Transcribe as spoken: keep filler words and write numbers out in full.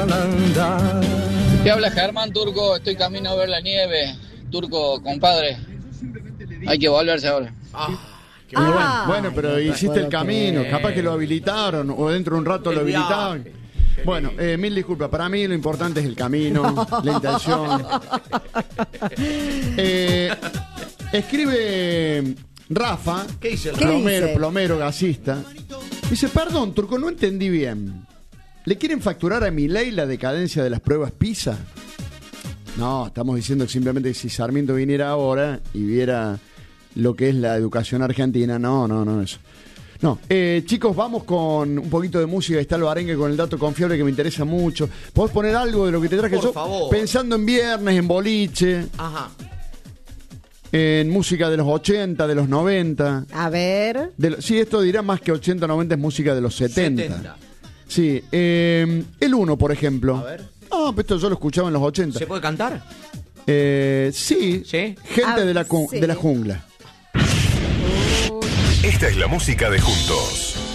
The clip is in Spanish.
Te habla Germán, Turco, estoy camino a ver la nieve. Turco, compadre, hay que volverse ahora. Ah, qué Ah, bueno. Bueno, pero no te hiciste puedo el camino, creer. capaz que lo habilitaron o dentro de un rato El lo viaje. habilitaban. Bueno, eh, mil disculpas, para mí lo importante es el camino, la intención. Eh, escribe Rafa, ¿Qué dice el ¿Qué plomero, dice? plomero, gasista. Dice, perdón, Turco, no entendí bien. ¿Le quieren facturar a Milei la decadencia de las pruebas PISA? No, estamos diciendo que simplemente que si Sarmiento viniera ahora y viera lo que es la educación argentina, no, no, no, eso. No, eh, chicos, vamos con un poquito de música. Está el Barengue con el dato confiable que me interesa mucho. ¿Podés poner algo de lo que te traje Por yo? favor. Pensando en viernes, en boliche, Ajá. en música de los ochenta, de los noventa. A ver. De lo- sí, esto dirá más que ochenta, noventa, es música de los setenta. setenta. Sí, eh, el uno, por ejemplo. A ver. Ah, pero esto yo lo escuchaba en los ochenta. ¿Se puede cantar? Eh, sí, ¿Sí? gente Ah, de, la, cu- sí. de la jungla. Esta es la música de Juntos.